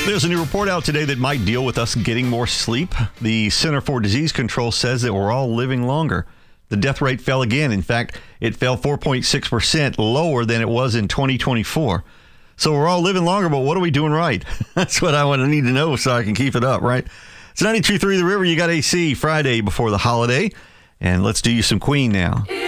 There's a new report out today that might deal with us getting more sleep. The Center for Disease Control says that we're all living longer. The death rate fell again. In fact, it fell 4.6% lower than it was in 2024. So we're all living longer, but what are we doing right? That's what I need to know so I can keep it up, right? It's 92.3 The River. You got AC Friday before the holiday. And let's do you some Queen now.